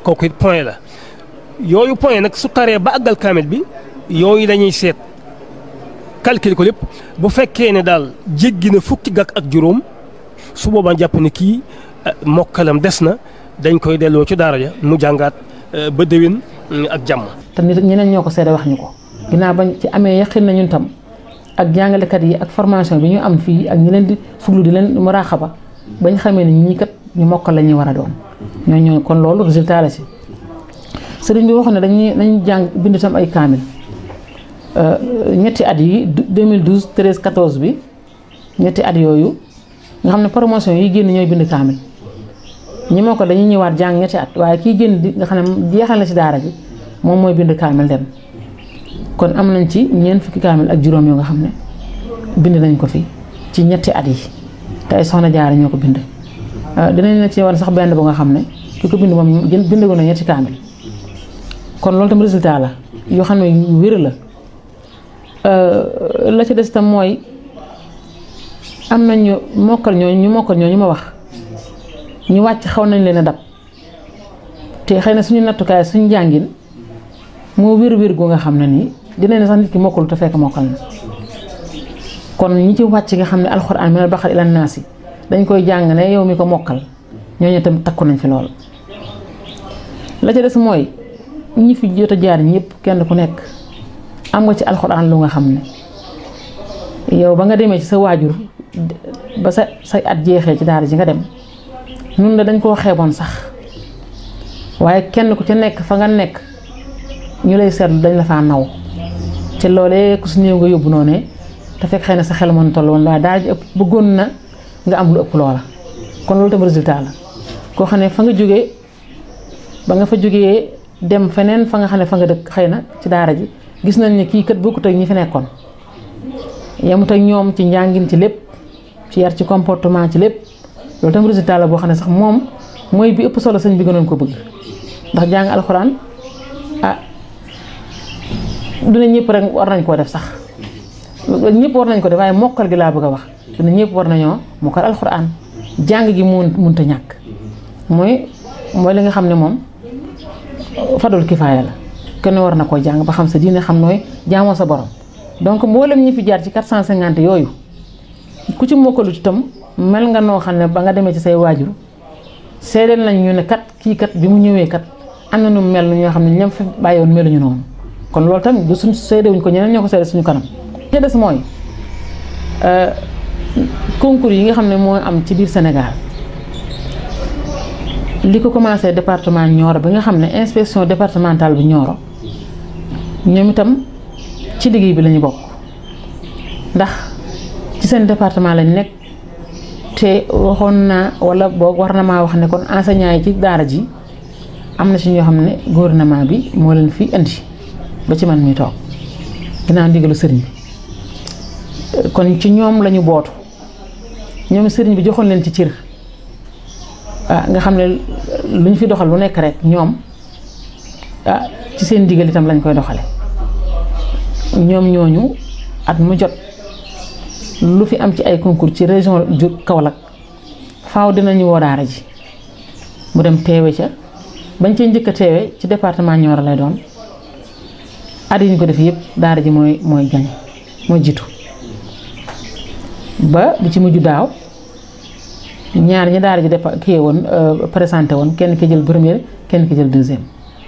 kooku it point la yooyu point nag su taree ba àggal kaamil bi yooyu dañuy seet calcul ko lépp bu fekkee ne daal jéggi na fukki gàkk ak juróom su boobaa jàpp ne kii mokkalam des na dañ koy delloo ci daara ja mu jàngaat ba déwén ak jàmm. te nit ñeneen ñoo ko seede wax ñu ko ginnaaw bañ ci amee yaqin na ñun tam ak jàngalekat yi ak formation bi ñu am fii ak ñi leen di fuglu di leen muraaxaba bañ xamee ne ñii kat ñu mokkal la ñuy war a doon ñooñu kon loolu résultat la si. sëriñ bi waxoon ne dañuy jàng bind tam ay kaamil ñetti at yi 2012 13 14 bi ñetti at yooyu nga xam ne promotion yi génn ñooy bind kaamil ñi moo ko dañuy ñëwaat jàng ñetti at waaye kii génn di nga xam ne jeexal na ci daara ji moom mooy bind kaamil dem kon am nañ ci ñeent fukki kaamil ak juróom yoo nga xam ne bind nañ ko fi ci ñetti at yi te ay soxna jaara ñoo ko bind dinañ la ci war sax benn bu nga xam ne ki ko bind moom bindagu na ñetti kaamil kon loolu tam résultat la yoo xam ne yu wér la la ci des tam mooy am nañ ñu mokkal ñooñu ma wax ñu wàcc xaw nañ leen a dab te xëy na suñu nattukaay suñu njàngin moo wér-wér gu nga xam ne nii dinañ sax nit ki mokkul te fekk mokkal na kon ñi ci wàcc nga xam ne alxuraan minal baqara ilan naasi dañ koy jàng ne yow mi ko mokkal ñooñu tam takku nañ fi lool. la ci des mooy ñi fi jot a jaar ñëpp kenn ku nekk am nga ci alxuraan lu nga xam ne yow ba nga demee ci sa waajur ba say at jeexee ci daara ji nga dem nun la dañ koo xeeboon sax waaye kenn ku ca nekk fa nga nekk ñu lay seetlu dañ la faa naw ci loolee ku si néew nga yóbbu noonu te fekk xëy na sa xel mën toll woon waaye daara ji ëpp bëggoon na nga am lu ëpp loola kon loolu tam résultat la koo xam ne fa nga jógee ba nga fa jógee dem feneen fa nga xam ne fa nga dëkk xëy na ci daara ji gis nañ ne kii kat bokkut ak ñi fi nekkoon yemut ak ñoom ci njàngin ci lépp ci yar ci comportement ci lépp loolu tam résultat la boo xam ne sax moom mooy bi ëpp solo sëñ bi gënoon ko bëgg ndax jàng alxuraan dina ñëpp rek war nañ koo def sax ñëpp war nañ ko def waaye mokkal gi laa bëgg a wax dina ñëpp war nañoo mokkal alxuraan jàng gi mënta ñàkk mooy li nga xam ne moom fadul kifaaya la kenn war na koo jàng ba xam sa diine xam nooy jaamoo sa borom donc mboolem ñi fi jaar ci 450 yooyu ku ci mokkalu itam mel nga noo xam ne ba nga demee ci say waajur seedeel nañ ñu ne kat kii kat bi mu ñëwee kat am na nu mel ñoo xam ne ñoom fi bàyyoon meluñu noonu kon loolu tamit du suñ seedewuñ ko ñeneen ñoo ko seede suñu kanam. li des mooy concours yi nga xam ne moo am ci biir Sénégal li ko commencé département Nioro bi nga xam ne inspection départementale bi Nioro ñoom itam ci liggéey bi lañu bokk ndax ci seen département lañ nekk te waxoon naa wala boog war na maa wax ne kon enseignants yi ci daara ji am na ci ñoo xam ne gouvernement bi moo leen fi indi ba ci man mi toog ginnaaw ndigalu sëriñ bi kon ci ñoom lañu bootu ñoom sëriñ bi joxoon leen ci cër nga xam ne lu ñu fi doxal lu nekk rek ñoom ci seen ndigal itam lañ koy doxale ñoom ñooñu at mu jot lu fi am ci ay concours ci région Kaolack faaw dinañu woo daara ji mu dem teewe ca bañ cee njëkk a teewe ci département Nioro lay doon at yi ñu ko def yëpp daara ji mooy gañ mooy jiitu ba bi ci mujj daaw ñaar ñi daara ji kii woon présenté woon kenn ki jël première kenn ki jël deuxième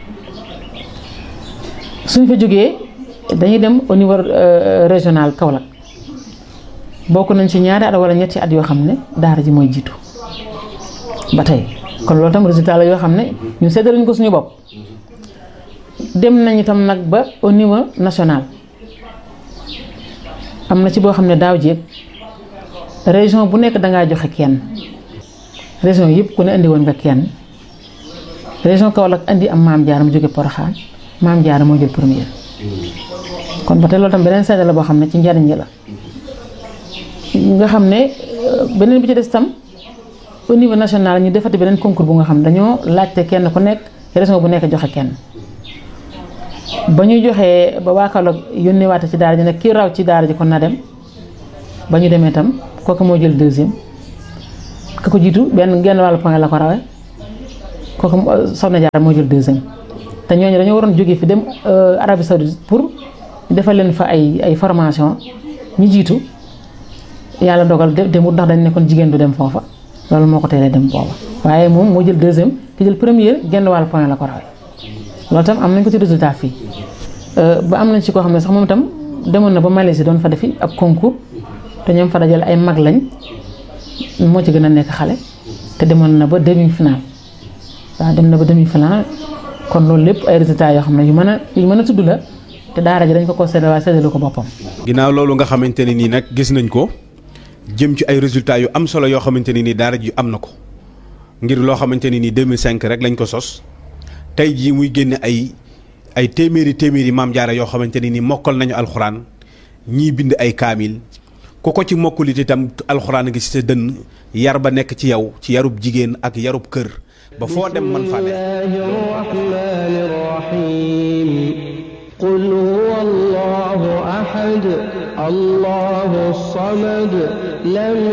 suñ fa jógee dañuy dem au niveau régional Kaolack bokk nañ ci ñaari at wala ñetti at yoo xam ne daara ji mooy jiitu ba tey kon loolu tam résultat la yoo xam ne ñu séddaluñ ko suñu bopp dem nañ itam nag ba au niveau national am na ci boo xam ne daaw jéeg région bu nekk dangaa joxe kenn région yëpp ku ne indi woon nga kenn région Kaolack indi am Maam Jaara mu jóge Porokhane Maam Jaara moo jël première kon ba tey loolu tam beneen seede la boo xam ne ci njariñ la nga xam ne beneen bi ci des tam au niveau national ñu defati beneen concours bu nga xam ne dañoo laajte kenn ku nekk région bu nekk joxe kenn ba ñu joxee ba waa Kaolack yónnee waate ci daara ji nag kii raw ci daara ji kon na dem ba ñu demee tam kooku moo jël deuxième ka ko jiitu genn wàllu point la ko rawe kooku Soxna Jaara moo jël deuxième te ñooñu dañoo waroon jógee fi dem Arabie Saoudite pour defal leen fa ay formation ñu jiitu yàlla dogal demut ndax dañ nekkoon jigéen du dem foofa loolu moo ko teelee dem booba waaye moom moo jël deuxième ki jël première genn wàll point la ko rawee loolu tam am nañ ko ci résultat fii ba am nañ ci koo xam ne sax moom itam demoon na ba Malaisie doon fa defi ab concours te ñoom fa dajale ay mag lañ moo ci gën a nekk xale te demoon na ba demi-finale waaw dem na ba demi-finale kon loolu lépp ay résultats yoo xam ne yu mën a tudd la te daara ji dañ ko séddale waaye séddalu ko boppam. ginnaaw loolu nga xamante ne nii nag gis nañ ko jëm ci ay résultats yu am solo yoo xamante ne nii daara ji am na ko ngir loo xamante ne nii 2005 rek lañ ko sos tey jii muy génne ay téeméeri maam jaara yoo xamante ne nii mokkal nañu alxuraan ñii bind ay kaamil ku ko ci mokkulit itam alxuraan ngi ci sa dënn yar ba nekk ci yow ci yarub jigéen ak yarub kër ba foo dem mën fa ne. قل هو الله أحد الله الصمد لم